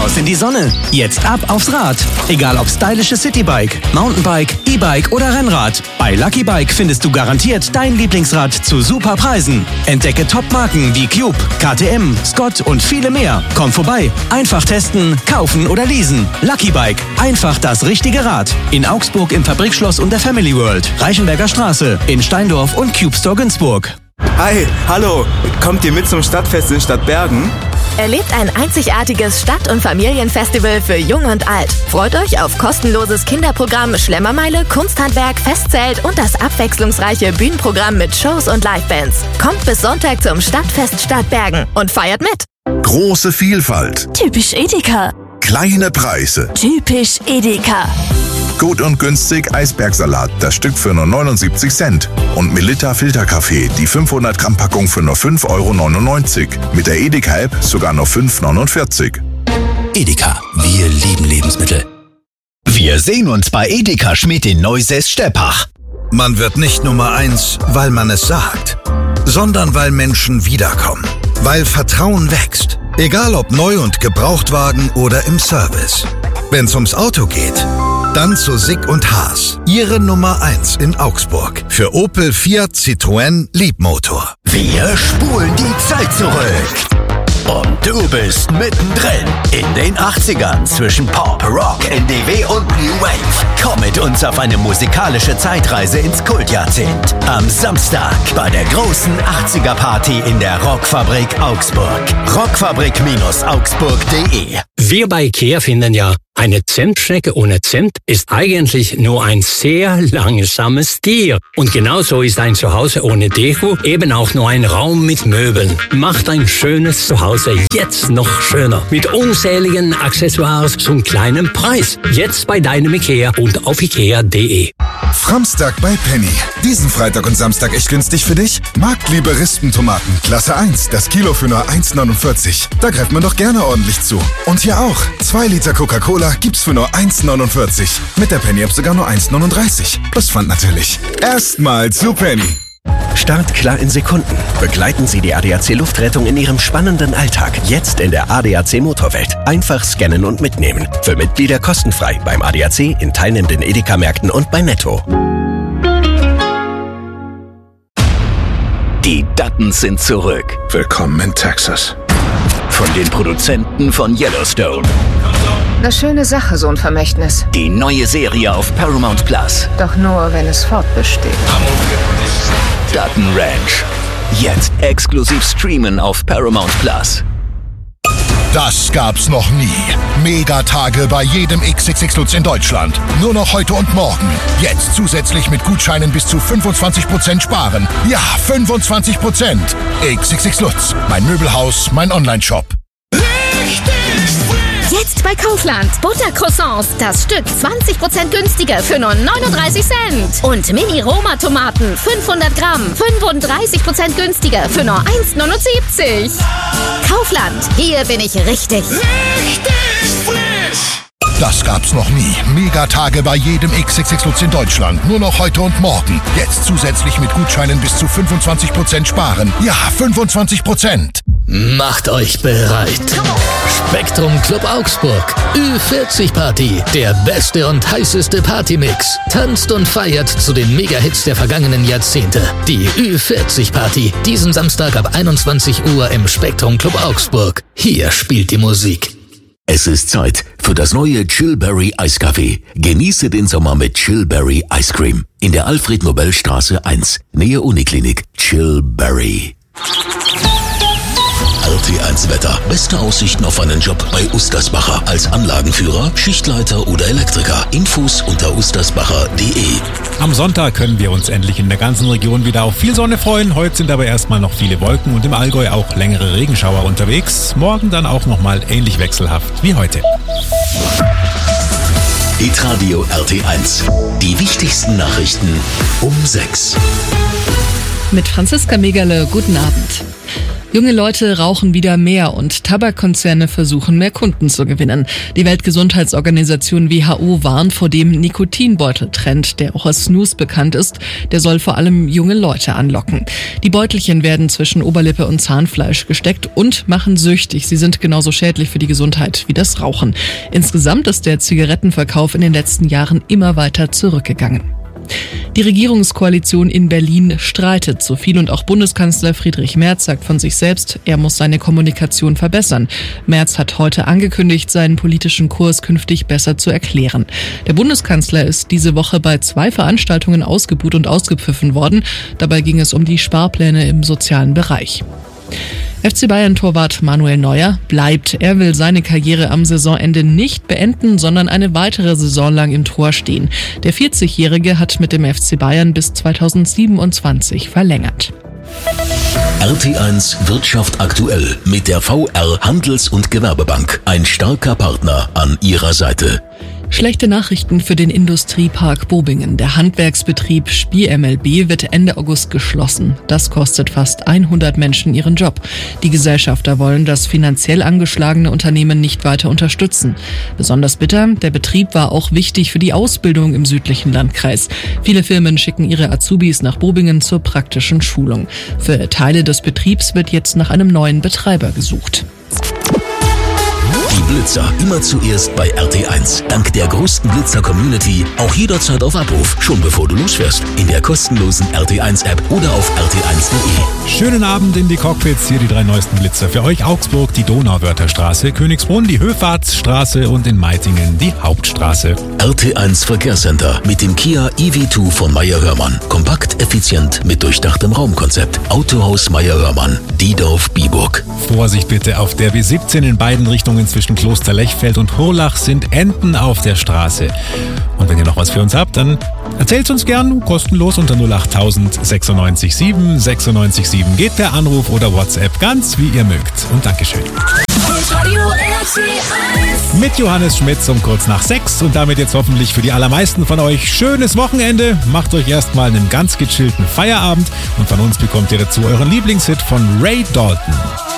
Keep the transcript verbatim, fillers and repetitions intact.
Raus in die Sonne. Jetzt ab aufs Rad. Egal ob stylische Citybike, Mountainbike, E-Bike oder Rennrad. Bei Lucky Bike findest du garantiert dein Lieblingsrad zu super Preisen. Entdecke Top-Marken wie Cube, K T M, Scott und viele mehr. Komm vorbei. Einfach testen, kaufen oder leasen. Lucky Bike. Einfach das richtige Rad. In Augsburg im Fabrikschloss und der Family World. Reichenberger Straße. In Steindorf und Cube Store Günzburg. Hi, hallo. Kommt ihr mit zum Stadtfest in Stadtbergen? Erlebt ein einzigartiges Stadt- und Familienfestival für Jung und Alt. Freut euch auf kostenloses Kinderprogramm, Schlemmermeile, Kunsthandwerk, Festzelt und das abwechslungsreiche Bühnenprogramm mit Shows und Livebands. Kommt bis Sonntag zum Stadtfest Stadtbergen und feiert mit. Große Vielfalt. Typisch Edeka. Kleine Preise. Typisch Edeka. Gut und günstig Eisbergsalat, das Stück für nur neunundsiebzig Cent. Und Melitta Filterkaffee, die fünfhundert Gramm Packung für nur fünf Euro neunundneunzig. Mit der Edeka-App sogar nur fünf Euro neunundvierzig. Edeka, wir lieben Lebensmittel. Wir sehen uns bei Edeka Schmidt in Neusäß-Steppach. Man wird nicht Nummer eins, weil man es sagt, sondern weil Menschen wiederkommen. Weil Vertrauen wächst. Egal ob neu und Gebrauchtwagen oder im Service. Wenn's ums Auto geht, dann zu Sick und Haas. Ihre Nummer eins in Augsburg. Für Opel, Fiat, Citroën, Leapmotor. Wir spulen die Zeit zurück. Und du bist mittendrin in den achtzigern zwischen Pop, Rock, N D W und New Wave. Komm mit uns auf eine musikalische Zeitreise ins Kultjahrzehnt. Am Samstag bei der großen achtziger-Party in der Rockfabrik Augsburg. rockfabrik Augsburg punkt de. Wir bei IKEA finden ja, eine Zentstrecke ohne Zent ist eigentlich nur ein sehr langsames Tier. Und genauso ist ein Zuhause ohne Deko eben auch nur ein Raum mit Möbeln. Macht ein schönes Zuhause jetzt noch schöner. Mit unzähligen Accessoires zum kleinen Preis. Jetzt bei deinem IKEA und auf ikea punkt de. Framstag bei Penny. Diesen Freitag und Samstag echt günstig für dich? Marktliebe Rispentomaten, Klasse eins, das Kilo für nur eins neunundvierzig. Da greift man doch gerne ordentlich zu. Und hier auch. zwei Liter Coca-Cola gibt's für nur eins neunundvierzig. Mit der Penny-App sogar nur eins neununddreißig. Plus Pfand natürlich. Erstmal zu Penny. Startklar in Sekunden. Begleiten Sie die A D A C Luftrettung in Ihrem spannenden Alltag. Jetzt in der A D A C Motorwelt. Einfach scannen und mitnehmen. Für Mitglieder kostenfrei beim A D A C, in teilnehmenden Edeka-Märkten und bei Netto. Die Duttons sind zurück. Willkommen in Texas. Von den Produzenten von Yellowstone. Eine schöne Sache, so ein Vermächtnis. Die neue Serie auf Paramount Plus. Doch nur, wenn es fortbesteht. Dutton Ranch. Jetzt exklusiv streamen auf Paramount Plus. Das gab's noch nie. Megatage bei jedem X X X Lutz in Deutschland. Nur noch heute und morgen. Jetzt zusätzlich mit Gutscheinen bis zu fünfundzwanzig Prozent sparen. Ja, fünfundzwanzig Prozent. X X X Lutz. Mein Möbelhaus, mein Online-Shop. Jetzt bei Kaufland. Buttercroissants. Das Stück zwanzig Prozent günstiger für nur neununddreißig Cent. Und Mini-Roma-Tomaten. fünfhundert Gramm. fünfunddreißig Prozent günstiger für nur eins neunundsiebzig. Kaufland. Hier bin ich richtig. Richtig frisch. Das gab's noch nie. Megatage bei jedem X X X Lutz in Deutschland. Nur noch heute und morgen. Jetzt zusätzlich mit Gutscheinen bis zu fünfundzwanzig Prozent sparen. Ja, fünfundzwanzig Prozent. Macht euch bereit. Spektrum Club Augsburg. Ü vierzig Party. Der beste und heißeste Partymix. Tanzt und feiert zu den Mega-Hits der vergangenen Jahrzehnte. Die Ü vierzig Party. Diesen Samstag ab einundzwanzig Uhr im Spektrum Club Augsburg. Hier spielt die Musik. Es ist Zeit für das neue Chillberry Eiskaffee. Genieße den Sommer mit Chillberry Ice Cream. In der Alfred-Nobel-Straße eins. Nähe Uniklinik. Chillberry. R T eins Wetter. Beste Aussichten auf einen Job bei Ustersbacher. Als Anlagenführer, Schichtleiter oder Elektriker. Infos unter ustersbacher punkt de. Am Sonntag können wir uns endlich in der ganzen Region wieder auf viel Sonne freuen. Heute sind aber erstmal noch viele Wolken und im Allgäu auch längere Regenschauer unterwegs. Morgen dann auch nochmal ähnlich wechselhaft wie heute. Hitradio R T eins. Die wichtigsten Nachrichten um sechs. Mit Franziska Megerle, guten Abend. Junge Leute rauchen wieder mehr und Tabakkonzerne versuchen mehr Kunden zu gewinnen. Die Weltgesundheitsorganisation W H O warnt vor dem Nikotinbeuteltrend, der auch als Snus bekannt ist. Der soll vor allem junge Leute anlocken. Die Beutelchen werden zwischen Oberlippe und Zahnfleisch gesteckt und machen süchtig. Sie sind genauso schädlich für die Gesundheit wie das Rauchen. Insgesamt ist der Zigarettenverkauf in den letzten Jahren immer weiter zurückgegangen. Die Regierungskoalition in Berlin streitet so viel und auch Bundeskanzler Friedrich Merz sagt von sich selbst, er muss seine Kommunikation verbessern. Merz hat heute angekündigt, seinen politischen Kurs künftig besser zu erklären. Der Bundeskanzler ist diese Woche bei zwei Veranstaltungen ausgebuht und ausgepfiffen worden. Dabei ging es um die Sparpläne im sozialen Bereich. F C Bayern-Torwart Manuel Neuer bleibt. Er will seine Karriere am Saisonende nicht beenden, sondern eine weitere Saison lang im Tor stehen. Der vierzigjährige hat mit dem F C Bayern bis zweitausendsiebenundzwanzig verlängert. R T eins Wirtschaft aktuell mit der V R Handels- und Gewerbebank. Ein starker Partner an ihrer Seite. Schlechte Nachrichten für den Industriepark Bobingen. Der Handwerksbetrieb Spier M L B wird Ende August geschlossen. Das kostet fast hundert Menschen ihren Job. Die Gesellschafter wollen das finanziell angeschlagene Unternehmen nicht weiter unterstützen. Besonders bitter, der Betrieb war auch wichtig für die Ausbildung im südlichen Landkreis. Viele Firmen schicken ihre Azubis nach Bobingen zur praktischen Schulung. Für Teile des Betriebs wird jetzt nach einem neuen Betreiber gesucht. Die Blitzer immer zuerst bei R T eins. Dank der größten Blitzer-Community auch jederzeit auf Abruf, schon bevor du losfährst. In der kostenlosen R T eins App oder auf r t eins punkt de. Schönen Abend in die Cockpits, hier die drei neuesten Blitzer. Für euch Augsburg die Donauwörtherstraße, Königsbrunn die Höfahrtsstraße und in Meitingen die Hauptstraße. R T eins Verkehrscenter mit dem Kia E V zwei von Meyer-Hörmann. Kompakt, effizient mit durchdachtem Raumkonzept. Autohaus Meyer-Hörmann, Diedorf-Biburg. Vorsicht bitte, auf der B siebzehn in beiden Richtungen zwischen Kloster Lechfeld und Hurlach sind Enten auf der Straße. Und wenn ihr noch was für uns habt, dann erzählt uns gern kostenlos unter null acht tausend sechsundneunzig sieben sechsundneunzig sieben. Geht per Anruf oder WhatsApp, ganz wie ihr mögt. Und Dankeschön. Mit Johannes Schmitz um kurz nach sechs und damit jetzt hoffentlich für die allermeisten von euch schönes Wochenende. Macht euch erstmal einen ganz gechillten Feierabend und von uns bekommt ihr dazu euren Lieblingshit von Ray Dalton.